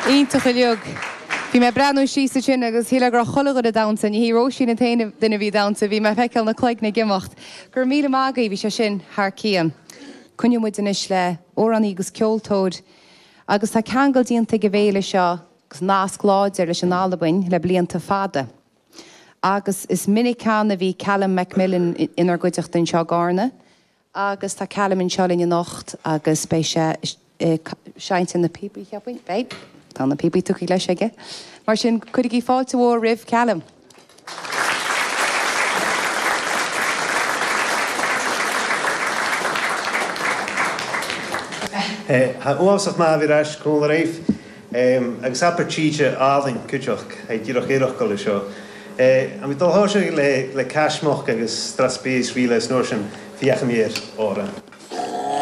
Ítach leog. Bhí me breanú síos sin agus híle gur chola go a damsa, ní híró sin na taine duine bhí damsa, bhí me feiceil na cloig na gimocht. Gur míle mágaí bhí se sin thar cían. Cunne muid inis le óraní agus ceoltóid, agus tá ceangail dionanta go bhéile seo gus nás gláidir leis an Albain le blianta fada. Agus is minic ceanna bhí Callum Macmillan inar goideach den seo gána, agus tá Callum in seo in nocht agus bei se seint in na pipi cheappain, babe. Tá na pipi tuí leis aige. Mar sin chuig í fáilte bhór rih Callum. Ha uamsach má bhí reis cúil raibh agus apar tíide álainn cúteach ddíoch éireach go le seo. A mi dul háise le ceismach agus straspéis riile nóir sin fiacha mír óra.